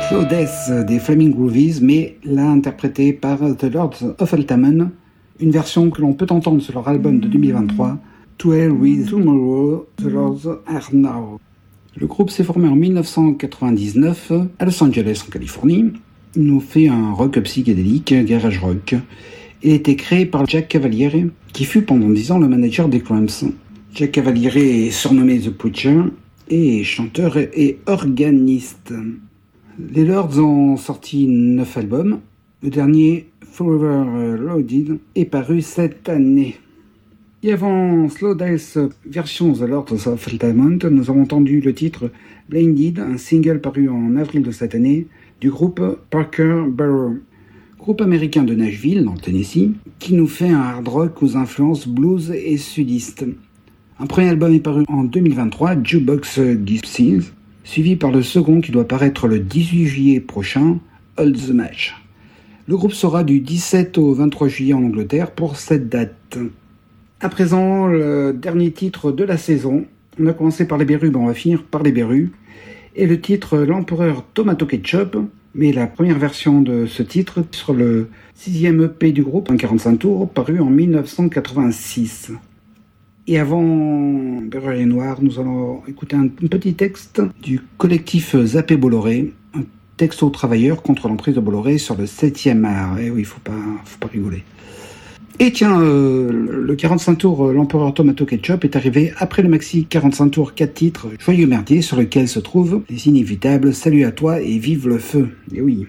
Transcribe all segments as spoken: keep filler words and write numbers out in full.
Slow Death des Flaming Groovies, mais là interprété par The Lords of Altamont, une version que l'on peut entendre sur leur album de deux mille vingt-trois, To Hell with Tomorrow, The Lords Are Now. Le groupe s'est formé en dix-neuf cent quatre-vingt-dix-neuf à Los Angeles, en Californie. Il nous fait un rock psychédélique, garage rock. Il a été créé par Jack Cavaliere, qui fut pendant dix ans le manager des Cramps. Jack Cavaliere est surnommé The Preacher et chanteur et organiste. Les Lords ont sorti neuf albums. Le dernier, Forever Loaded, est paru cette année. Et avant Slow Death version The Lords of Altamont, nous avons entendu le titre Blinded, un single paru en avril de cette année, du groupe Parker Barrow, groupe américain de Nashville, dans le Tennessee, qui nous fait un hard rock aux influences blues et sudistes. Un premier album est paru en deux mille vingt-trois, Jukebox Gypsies, suivi par le second qui doit paraître le dix-huit juillet prochain, All the Match. Le groupe sera du dix-sept au vingt-trois juillet en Angleterre pour cette date. À présent, le dernier titre de la saison. On a commencé par les Berus, ben on va finir par les Berus. Et le titre L'Empereur Tomato Ketchup, mais la première version de ce titre sur le sixième E P du groupe, un quarante-cinq tours, paru en dix-neuf cent quatre-vingt-six. Et avant Beurre et Noir, nous allons écouter un petit texte du collectif Zappé Bolloré, un texte aux travailleurs contre l'emprise de Bolloré sur le septième art. Eh oui, faut pas, faut pas rigoler. Et tiens, euh, le quarante-cinq tours euh, L'Empereur Tomato Ketchup est arrivé après le maxi quarante-cinq tours quatre titres Joyeux Merdier, sur lequel se trouvent les inévitables Salut à toi et Vive le feu. Et oui.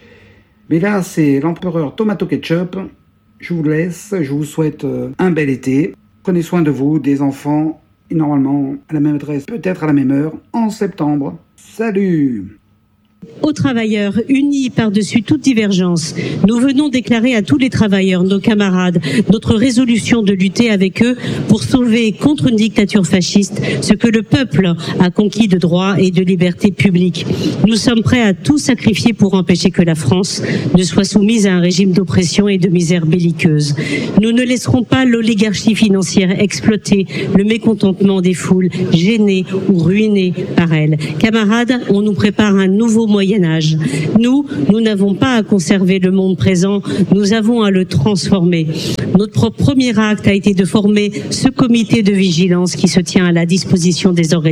Mais là, c'est L'Empereur Tomato Ketchup. Je vous laisse, je vous souhaite euh, un bel été. Prenez soin de vous, des enfants, et normalement à la même adresse, peut-être à la même heure, en septembre. Salut! Aux travailleurs, unis par-dessus toute divergence, nous venons déclarer à tous les travailleurs, nos camarades, notre résolution de lutter avec eux pour sauver contre une dictature fasciste ce que le peuple a conquis de droits et de libertés publiques. Nous sommes prêts à tout sacrifier pour empêcher que la France ne soit soumise à un régime d'oppression et de misère belliqueuse. Nous ne laisserons pas l'oligarchie financière exploiter le mécontentement des foules, gênées ou ruinées par elle. Camarades, on nous prépare un nouveau Moyen-Âge. Nous, nous n'avons pas à conserver le monde présent, nous avons à le transformer. Notre premier acte a été de former ce comité de vigilance qui se tient à la disposition des organisations.